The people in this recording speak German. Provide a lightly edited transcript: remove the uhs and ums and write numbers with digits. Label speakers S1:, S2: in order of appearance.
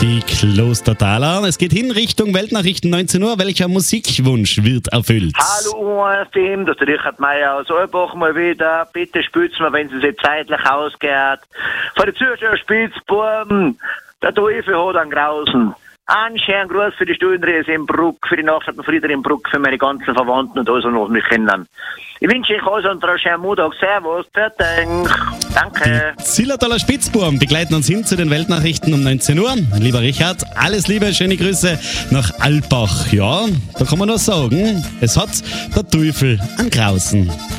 S1: Die Klostertaler. Es geht hin Richtung Weltnachrichten 19 Uhr. Welcher Musikwunsch wird erfüllt?
S2: Hallo UFM, das ist der Richard Meier aus Olbach mal wieder. Bitte spürt mir, wenn es sich zeitlich ausgeht. Von der Zuschauer Spitzbuben, der Teufel hat einen Grausen. Einen schönen Gruß für die Stuhlendrehse in Bruck, für die Nachstadt und Frieder in Bruck, für meine ganzen Verwandten und alles, noch mich kennen. Ich wünsche euch also einen schönen Montag. Servus, danke.
S1: Zillertaler Spitzbuben begleiten uns hin zu den Weltnachrichten um 19 Uhr. Lieber Richard, alles Liebe, schöne Grüße nach Alpbach. Ja, da kann man nur sagen, es hat der Teufel einen Grausen.